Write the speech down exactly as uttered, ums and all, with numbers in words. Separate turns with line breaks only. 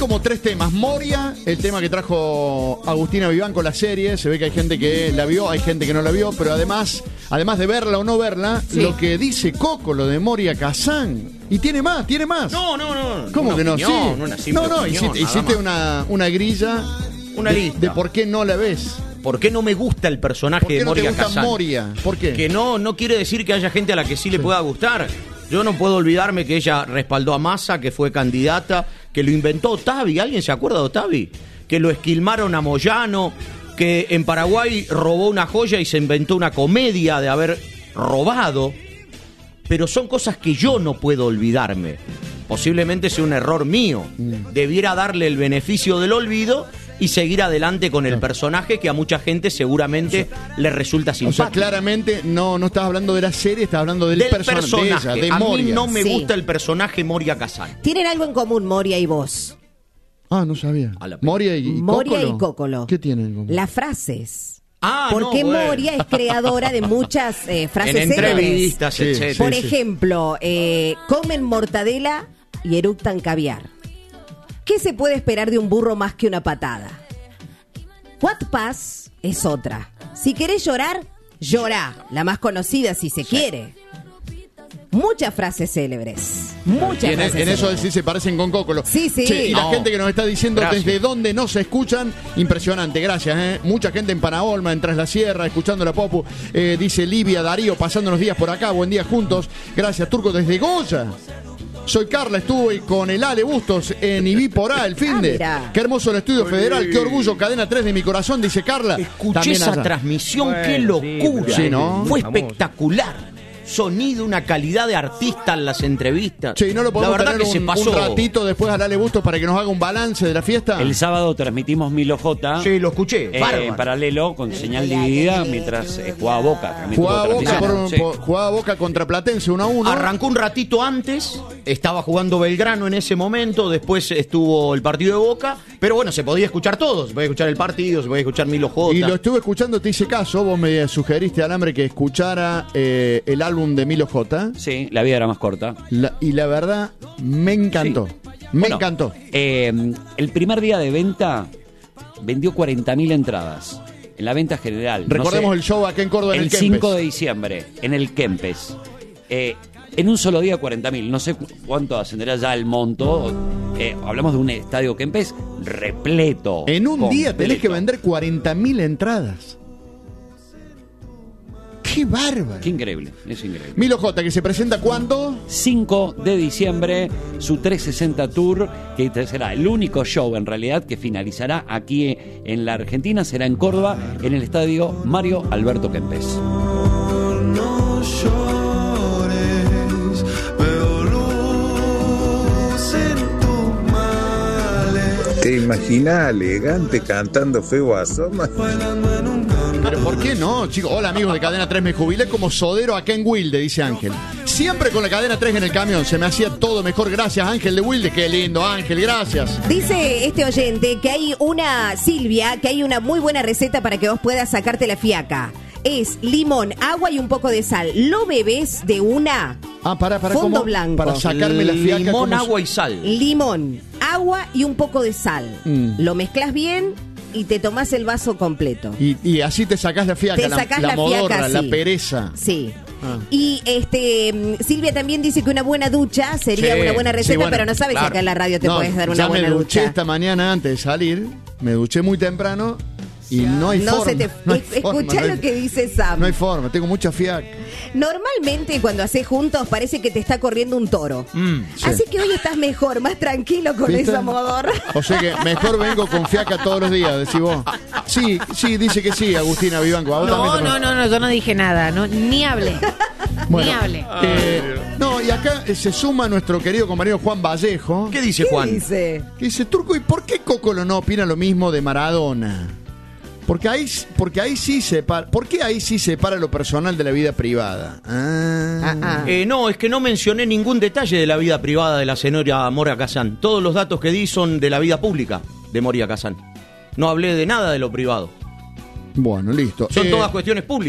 como tres temas. Moria, el tema que trajo Agustina Viván con la serie. Se ve que hay gente que la vio, hay gente que no la vio, pero además, además de verla o no verla, sí. Lo que dice Coco, lo de Moria Kazan. Y tiene más, tiene más.
No, no, no.
¿Cómo que no?
Opinión,
Sí.
Una simple
no, no,
opinión,
hiciste, hiciste una, una grilla.
Una
de,
lista.
De por qué no la ves.
¿Por qué no me gusta el personaje
¿Por qué
de
no
Moria
te gusta
Kazan?
Moria? ¿Por qué?
Que no, no quiere decir que haya gente a la que sí le sí. pueda gustar. Yo no puedo olvidarme que ella respaldó a Massa, que fue candidata, que lo inventó Otavi. ¿Alguien se acuerda de Otavi? Que lo esquilmaron a Moyano, que en Paraguay robó una joya y se inventó una comedia de haber robado. Pero son cosas que yo no puedo olvidarme. Posiblemente sea un error mío. Mm. Debiera darle el beneficio del olvido y seguir adelante con el personaje que a mucha gente seguramente o sea, le resulta simpático. O sea,
claramente no, no estás hablando de la serie, estás hablando del,
del
person-
personaje.
De ella, de
a
Moria.
mí no me
sí.
gusta el personaje Moria Kazan.
Tienen algo en común Moria y vos.
Ah, no sabía. Moria y, y
Moria
Cócolo.
y Cócolo.
¿Qué tienen en común?
Las frases.
Ah,
Porque
no, bueno.
Moria es creadora de muchas eh, frases
en entrevistas,
sí,
etcétera.
Por
sí,
ejemplo, eh, comen mortadela y eructan caviar. ¿Qué se puede esperar de un burro más que una patada? What Pass es otra. Si querés llorar, llorá. La más conocida si se sí. quiere. Muchas frases célebres. Muchas
en,
frases
en eso
célebres.
sí se parecen con Cócolo.
Sí, sí.
Che, y
no.
la gente que nos está diciendo
Gracias.
desde dónde no se escuchan, impresionante, gracias. ¿eh? Mucha gente en Panaolma, en Tras la Sierra, escuchando la Popu. Eh, dice Livia, Darío, pasando los días por acá. Buen día juntos. Gracias, Turco, desde Goya. Soy Carla, estuve con el Ale Bustos en Ibiporá el fin de.
Ah,
qué hermoso el Estudio Federal, qué orgullo, cadena tres de mi corazón, dice Carla.
Escuché
También
esa
allá.
transmisión,
Bueno,
qué locura.
sí, ¿no?
Fue
Famoso.
espectacular. Sonido, una calidad de artista en las entrevistas.
Che, ¿y no lo podemos
La verdad
tener
que
un,
se pasó.
un ratito después al Ale Bustos para que nos haga un balance de la fiesta?
El sábado transmitimos Milo J.
Sí, lo escuché.
eh,
Bárbaro.
en paralelo con señal dividida mientras eh, jugaba Boca. También tuvo
Jugaba Boca,
transmisión.
por,
Sí.
por- jugaba Boca contra Platense uno a uno.
Arrancó un ratito antes, estaba jugando Belgrano en ese momento, después estuvo el partido de Boca, pero bueno, se podía escuchar todo, se podía escuchar el partido, se podía escuchar Milo J.
Y lo estuve escuchando, te hice caso, vos me sugeriste al hambre que escuchara eh, el álbum de Milo J.
Sí, la vida era más corta.
La- y la verdad, me encantó.
Sí.
Me
Bueno,
encantó.
eh, el primer día de venta vendió cuarenta mil entradas. En la venta general. No
Recordemos
sé,
el show acá en Córdoba, en
el
el Kempes.
cinco de diciembre, en el Kempes. Eh, en un solo día cuarenta mil. No sé cu- cuánto ascenderá ya el monto. Eh, hablamos de un estadio Kempes repleto.
En un día tenés que
completo.
vender cuarenta mil entradas. ¡Qué bárbaro!
Qué increíble, es increíble.
Milo J, que se presenta ¿cuándo?
cinco de diciembre, su trescientos sesenta Tour, que será el único show en realidad que finalizará aquí en la Argentina, será en Córdoba, en el estadio Mario Alberto Kempes.
No llores, veo luz en tus males.
¿Te imaginas elegante cantando Feo Asoma?
Bailando en un canto.
Pero ¿por qué no, chicos? Hola amigos de Cadena tres, me jubilé como sodero acá en Wilde, dice Ángel. Siempre con la Cadena tres en el camión, se me hacía todo mejor. Gracias, Ángel de Wilde. Qué lindo, Ángel, gracias.
Dice este oyente que hay una, Silvia, que hay una muy buena receta para que vos puedas sacarte la fiaca. Es limón, agua y un poco de sal. Lo bebés de una.
Ah, para, para,
Fondo
¿cómo?
blanco.
Para sacarme la fiaca.
Limón,
¿cómo?
agua y sal.
Limón, agua y un poco de sal.
Mm.
Lo mezclas bien y te tomás el vaso completo.
Y, y así te sacás la fiaca,
Te
la,
sacás
la
la
modorra,
fiaca,
la
sí.
pereza.
Sí.
Ah.
Y este mm, Silvia también dice que una buena ducha sería
Sí,
una buena receta,
sí, bueno,
pero no sabes
claro.
si acá en la radio te
No,
puedes dar una
ya
buena
me duché
ducha.
esta mañana antes de salir, me duché muy temprano y no hay
No
forma.
se te
no hay
escuchá
forma, no hay-
lo que dice Sam.
No hay forma, tengo mucha fiaca.
Normalmente cuando haces juntos parece que te está corriendo un toro.
Mm,
sí.
Así que hoy estás mejor, más tranquilo con
¿Viste?
esa modorra.
O sea que mejor vengo con fiaca todos los días, decís vos. Sí, sí, dice que sí, Agustina Vivanco. ¿A vos también
No,
te
no,
pasa?
no, no, yo no dije nada, no, ni hablé.
Bueno,
Ni hablé.
eh, no, y acá eh, se suma nuestro querido compañero Juan Vallejo.
¿Qué dice
¿Qué
Juan?
dice?
Que dice, Turco, ¿y por qué Cócolo no opina lo mismo de Maradona? Porque ahí, porque ahí sí separa, ¿por qué ahí sí separa lo personal de la vida privada? Ah.
Ah, ah.
Eh, no, es que no mencioné ningún detalle de la vida privada de la señora Moria Kazan. Todos los datos que di son de la vida pública de Moria Kazan. No hablé de nada de lo privado.
Bueno, listo.
Son
Eh,
todas cuestiones públicas.